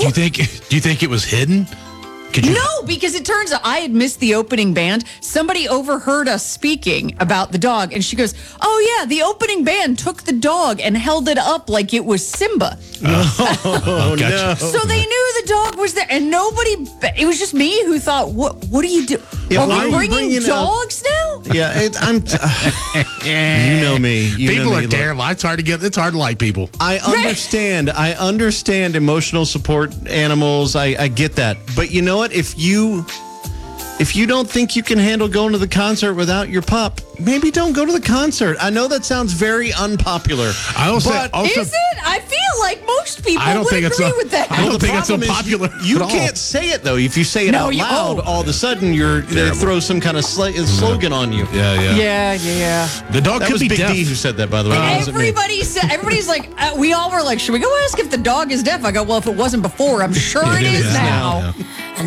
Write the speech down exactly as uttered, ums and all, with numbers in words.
Do you think? Do you think it was hidden? Could you? No, because it turns out I had missed the opening band. Somebody overheard us speaking about the dog, and she goes, "Oh yeah, the opening band took the dog and held it up like it was Simba." Oh, no. So they knew the dog was there, and nobody. It was just me who thought, "What? What do you do? Yeah, are why are we you bringing, bringing up- dogs now?" Yeah, it, I'm. T- you know me. You People know me. are Look, terrible. It's hard to get. It's hard to like people. I understand. I understand emotional support animals. I, I get that. But you know what? If you if you don't think you can handle going to the concert without your pup, maybe don't go to the concert. I know that sounds very unpopular. I also, but also Is it? I feel like most people I don't would think it's agree a- with that. I don't the think it's so problem is popular You, you at all. can't say it though. If you say it No, out you- loud, oh. all of a sudden you're they throw some kind of sl- slogan on you. Yeah, yeah. yeah, yeah, yeah. The dog That could was be Big deaf. D who said that, by the way. That wasn't me. Everybody said, everybody's like, uh, we all were like, should we go ask if the dog is deaf? I go, well, if it wasn't before, I'm sure it is Yeah. now. Yeah.